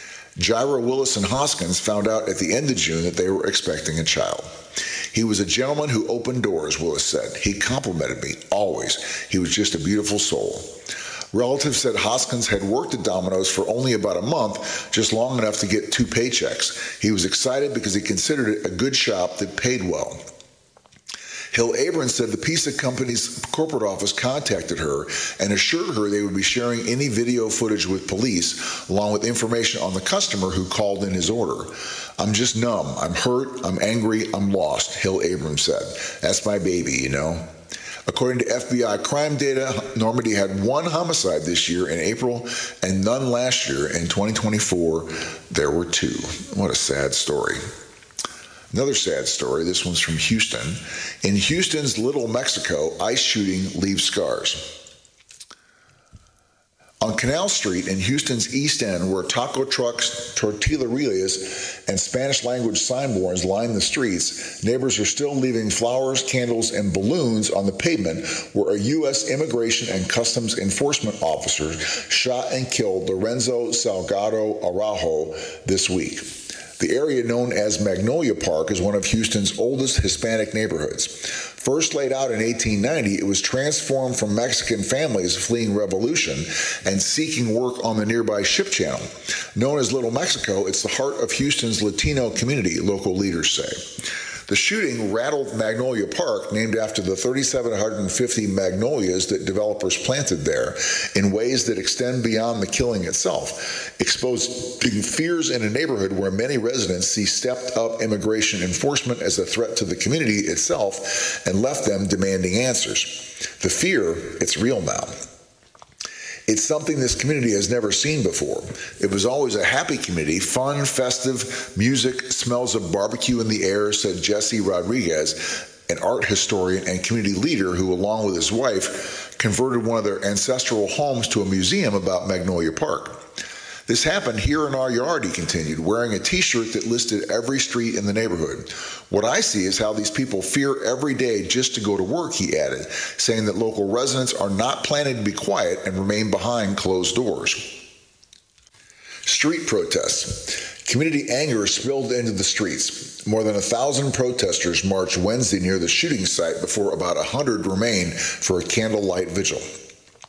Jaira Willis and Hoskins found out at the end of June that they were expecting a child. He was a gentleman who opened doors, Willis said. He complimented me, always. He was just a beautiful soul. Relatives said Hoskins had worked at Domino's for only about a month, just long enough to get two paychecks. He was excited because he considered it a good shop that paid well. Hill Abrams said the pizza company's corporate office contacted her and assured her they would be sharing any video footage with police, along with information on the customer who called in his order. I'm just numb. I'm hurt. I'm angry. I'm lost, Hill Abrams said. That's my baby, you know. According to F B I crime data, Normandy had one homicide this year in April and none last year. In twenty twenty-four, there were two. What a sad story. Another sad story, this one's from Houston. In Houston's Little Mexico, ice shooting leaves scars. On Canal Street in Houston's East End, where taco trucks, tortillerias, and Spanish-language signboards line the streets, neighbors are still leaving flowers, candles, and balloons on the pavement where a U S Immigration and Customs Enforcement officer shot and killed Lorenzo Salgado Araujo this week. The area known as Magnolia Park is one of Houston's oldest Hispanic neighborhoods. First laid out in eighteen ninety, it was transformed from Mexican families fleeing revolution and seeking work on the nearby ship channel. Known as Little Mexico, it's the heart of Houston's Latino community, local leaders say. The shooting rattled Magnolia Park, named after the three thousand seven hundred fifty magnolias that developers planted there, in ways that extend beyond the killing itself, exposing fears in a neighborhood where many residents see stepped-up immigration enforcement as a threat to the community itself and left them demanding answers. The fear, it's real now. It's something this community has never seen before. It was always a happy community, fun, festive, music, smells of barbecue in the air, said Jesse Rodriguez, an art historian and community leader who, along with his wife, converted one of their ancestral homes to a museum about Magnolia Park. This happened here in our yard, he continued, wearing a t-shirt that listed every street in the neighborhood. What I see is how these people fear every day just to go to work, he added, saying that local residents are not planning to be quiet and remain behind closed doors. Street protests. Community anger spilled into the streets. More than a thousand protesters marched Wednesday near the shooting site before about a hundred remained for a candlelight vigil.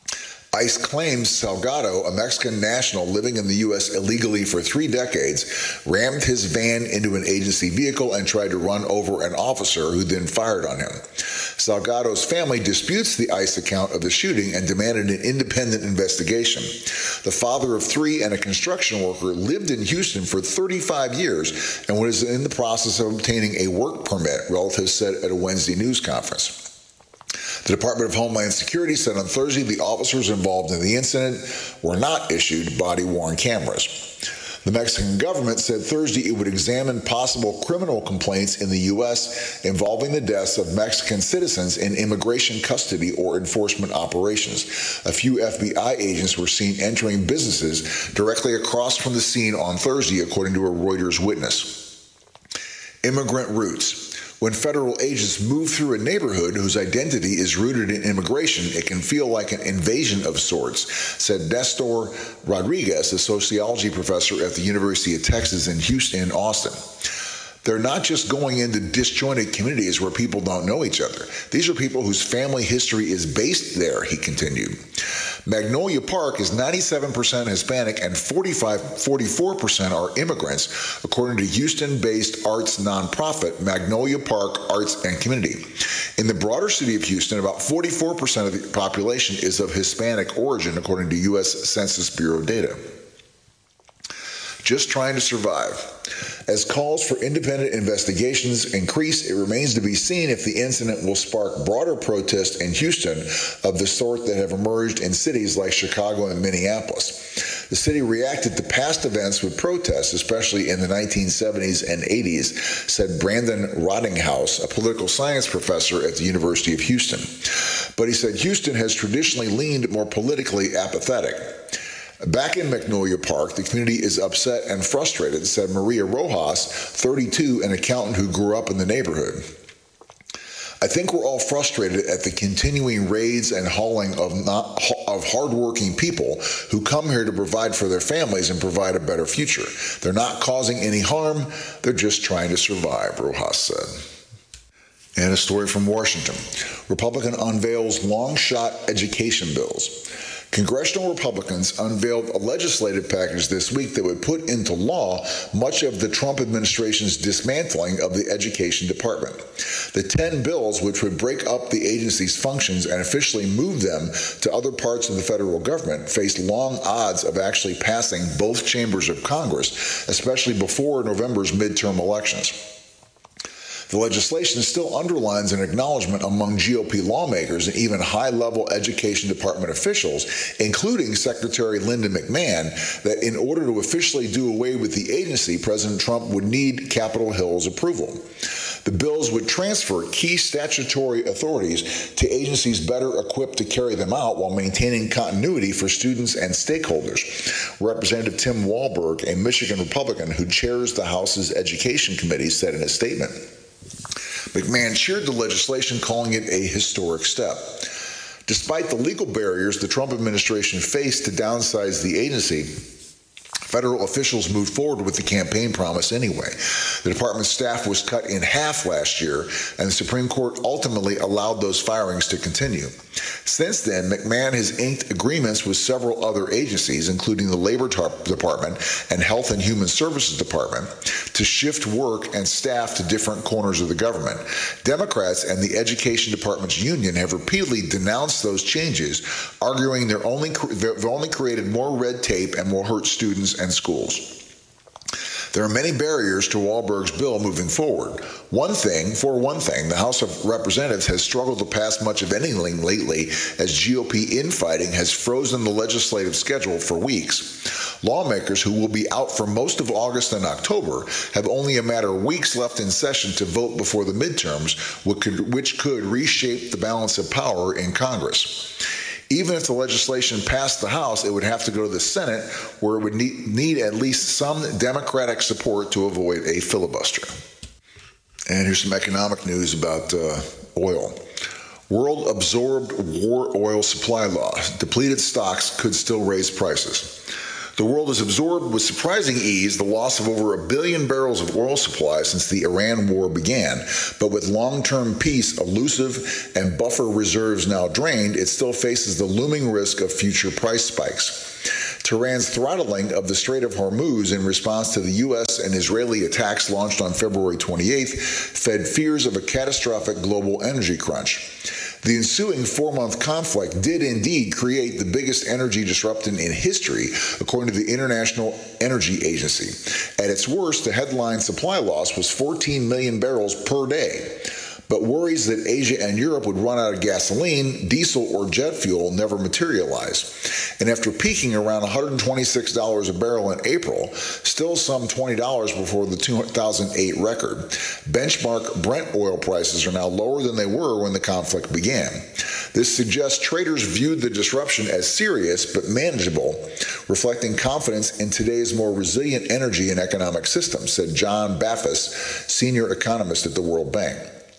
ICE claims Salgado, a Mexican national living in the U S illegally for three decades, rammed his van into an agency vehicle and tried to run over an officer who then fired on him. Salgado's family disputes the ICE account of the shooting and demanded an independent investigation. The father of three and a construction worker lived in Houston for thirty-five years and was in the process of obtaining a work permit, relatives said at a Wednesday news conference. The Department of Homeland Security said on Thursday the officers involved in the incident were not issued body-worn cameras. The Mexican government said Thursday it would examine possible criminal complaints in the U S involving the deaths of Mexican citizens in immigration custody or enforcement operations. A few F B I agents were seen entering businesses directly across from the scene on Thursday, according to a Reuters witness. Immigrant roots. When federal agents move through a neighborhood whose identity is rooted in immigration, it can feel like an invasion of sorts, said Nestor Rodriguez, a sociology professor at the University of Texas in Houston and Austin. They're not just going into disjointed communities where people don't know each other. These are people whose family history is based there, he continued. Magnolia Park is ninety-seven percent Hispanic and forty-five, forty-four percent are immigrants, according to Houston-based arts nonprofit Magnolia Park Arts and Community. In the broader city of Houston, about forty-four percent of the population is of Hispanic origin, according to U S Census Bureau data. Just trying to survive. As calls for independent investigations increase, it remains to be seen if the incident will spark broader protests in Houston of the sort that have emerged in cities like Chicago and Minneapolis. The city reacted to past events with protests, especially in the nineteen seventies and eighties, said Brandon Rottinghouse, a political science professor at the University of Houston. But he said Houston has traditionally leaned more politically apathetic. Back in Magnolia Park, the community is upset and frustrated, said Maria Rojas, thirty-two, an accountant who grew up in the neighborhood. I think we're all frustrated at the continuing raids and hauling of not, of hardworking people who come here to provide for their families and provide a better future. They're not causing any harm. They're just trying to survive, Rojas said. And a story from Washington. Republican unveils long-shot education bills. Congressional Republicans unveiled a legislative package this week that would put into law much of the Trump administration's dismantling of the Education Department. The ten bills, which would break up the agency's functions and officially move them to other parts of the federal government, face long odds of actually passing both chambers of Congress, especially before November's midterm elections. The legislation still underlines an acknowledgement among G O P lawmakers and even high-level Education Department officials, including Secretary Linda McMahon, that in order to officially do away with the agency, President Trump would need Capitol Hill's approval. The bills would transfer key statutory authorities to agencies better equipped to carry them out while maintaining continuity for students and stakeholders. Representative Tim Walberg, a Michigan Republican who chairs the House's Education Committee, said in a statement. McMahon cheered the legislation, calling it a historic step. Despite the legal barriers the Trump administration faced to downsize the agency, federal officials moved forward with the campaign promise anyway. The department's staff was cut in half last year, and the Supreme Court ultimately allowed those firings to continue. Since then, McMahon has inked agreements with several other agencies, including the Labor Department and Health and Human Services Department, to shift work and staff to different corners of the government. Democrats and the Education Department's union have repeatedly denounced those changes, arguing they're only, they've only created more red tape and will hurt students and schools. There are many barriers to Walberg's bill moving forward. One thing, for one thing, the House of Representatives has struggled to pass much of anything lately as G O P infighting has frozen the legislative schedule for weeks. Lawmakers, who will be out for most of August and October, have only a matter of weeks left in session to vote before the midterms, which could, which could reshape the balance of power in Congress. Even if the legislation passed the House, it would have to go to the Senate, where it would need, need at least some Democratic support to avoid a filibuster. And here's some economic news about uh, oil. World absorbed war oil supply loss. Depleted stocks could still raise prices. The world has absorbed with surprising ease the loss of over a billion barrels of oil supply since the Iran war began, but with long-term peace elusive and buffer reserves now drained, it still faces the looming risk of future price spikes. Tehran's throttling of the Strait of Hormuz in response to the U S and Israeli attacks launched on February twenty-eighth fed fears of a catastrophic global energy crunch. The ensuing four-month conflict did indeed create the biggest energy disruption in history, according to the International Energy Agency. At its worst, the headline supply loss was fourteen million barrels per day. But worries that Asia and Europe would run out of gasoline, diesel, or jet fuel never materialized. And after peaking around one hundred twenty-six dollars a barrel in April, still some twenty dollars before the two thousand eight record, benchmark Brent oil prices are now lower than they were when the conflict began. This suggests traders viewed the disruption as serious but manageable, reflecting confidence in today's more resilient energy and economic system, said John Bafis, senior economist at the World Bank.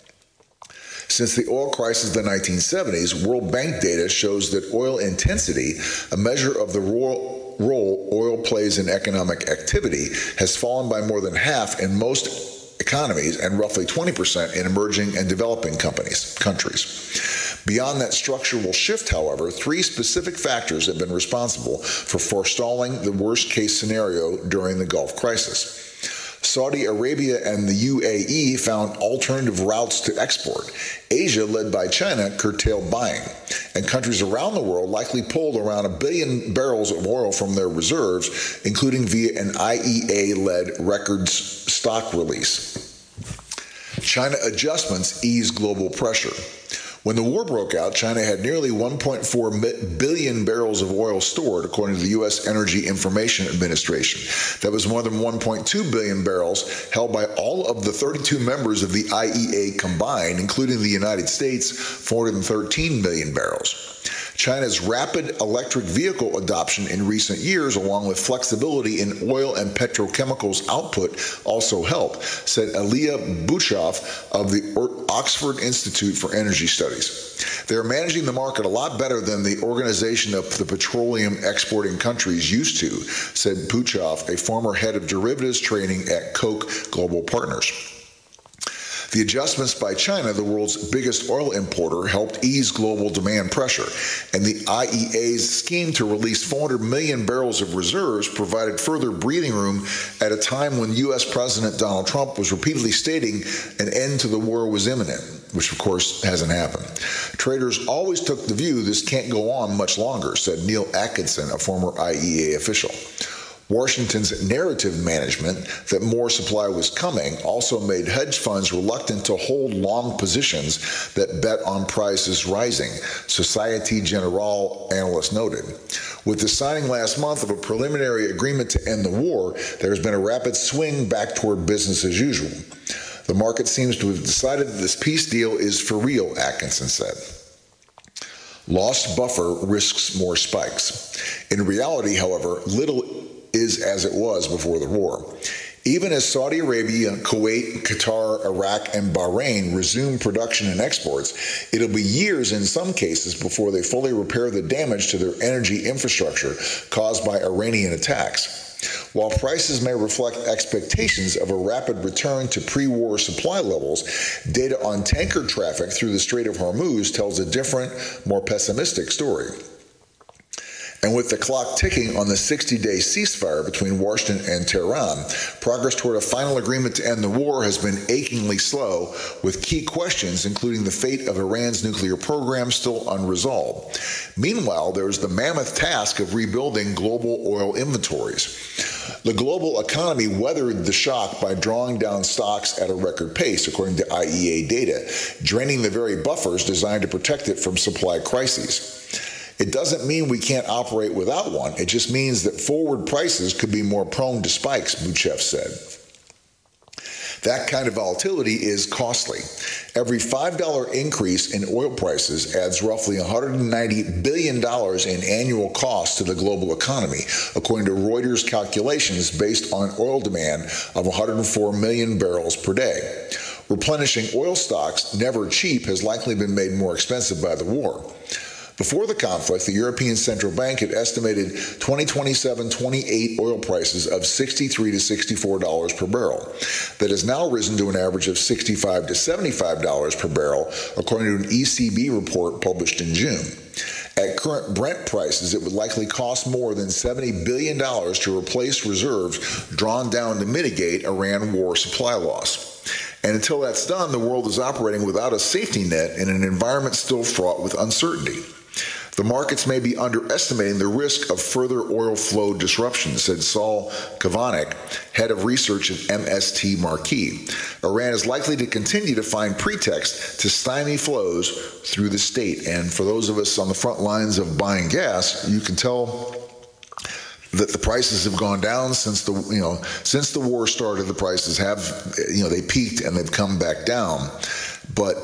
Since the oil crisis of the nineteen seventies, World Bank data shows that oil intensity, a measure of the role oil plays in economic activity, has fallen by more than half in most economies and roughly twenty percent in emerging and developing companies, countries. Beyond that structural shift, however, three specific factors have been responsible for forestalling the worst-case scenario during the Gulf crisis. Saudi Arabia and the U A E found alternative routes to export. Asia, led by China, curtailed buying. And countries around the world likely pulled around a billion barrels of oil from their reserves, including via an I E A-led records stock release. China adjustments ease global pressure. When the war broke out, China had nearly one point four billion barrels of oil stored, according to the U S Energy Information Administration. That was more than one point two billion barrels held by all of the thirty-two members of the I E A combined, including the United States, four hundred thirteen million barrels. China's rapid electric vehicle adoption in recent years, along with flexibility in oil and petrochemicals output, also helped, said Aliyah Buchoff of the Oxford Institute for Energy Studies. They are managing the market a lot better than the Organization of the Petroleum Exporting Countries used to, said Buchoff, a former head of derivatives trading at Koch Global Partners. The adjustments by China, the world's biggest oil importer, helped ease global demand pressure, and the I E A's scheme to release four hundred million barrels of reserves provided further breathing room at a time when U S President Donald Trump was repeatedly stating an end to the war was imminent, which of course hasn't happened. Traders always took the view this can't go on much longer, said Neil Atkinson, a former I E A official. Washington's narrative management that more supply was coming also made hedge funds reluctant to hold long positions that bet on prices rising, Societe Generale analysts noted. With the signing last month of a preliminary agreement to end the war, there has been a rapid swing back toward business as usual. The market seems to have decided that this peace deal is for real, Atkinson said. Lost buffer risks more spikes. In reality, however, little is as it was before the war. Even as Saudi Arabia, Kuwait, Qatar, Iraq, and Bahrain resume production and exports, it'll be years in some cases before they fully repair the damage to their energy infrastructure caused by Iranian attacks. While prices may reflect expectations of a rapid return to pre-war supply levels, data on tanker traffic through the Strait of Hormuz tells a different, more pessimistic story. And with the clock ticking on the sixty-day ceasefire between Washington and Tehran, progress toward a final agreement to end the war has been achingly slow, with key questions including the fate of Iran's nuclear program still unresolved. Meanwhile, there is the mammoth task of rebuilding global oil inventories. The global economy weathered the shock by drawing down stocks at a record pace, according to I E A data, draining the very buffers designed to protect it from supply crises. It doesn't mean we can't operate without one. It just means that forward prices could be more prone to spikes, Buchoff said. That kind of volatility is costly. Every five dollars increase in oil prices adds roughly one hundred ninety billion dollars in annual cost to the global economy, according to Reuters calculations based on oil demand of one hundred four million barrels per day. Replenishing oil stocks, never cheap, has likely been made more expensive by the war. Before the conflict, the European Central Bank had estimated twenty twenty-seven twenty-eight oil prices of sixty-three to sixty-four dollars per barrel. That has now risen to an average of sixty-five to seventy-five dollars per barrel, according to an E C B report published in June. At current Brent prices, it would likely cost more than seventy billion dollars to replace reserves drawn down to mitigate Iran war supply loss. And until that's done, the world is operating without a safety net in an environment still fraught with uncertainty. The markets may be underestimating the risk of further oil flow disruptions, said Saul Kavanek, head of research at M S T Marquee. Iran is likely to continue to find pretext to stymie flows through the state. And for those of us on the front lines of buying gas, you can tell that the prices have gone down since the you know since the war started. The prices have you know they peaked and they've come back down. But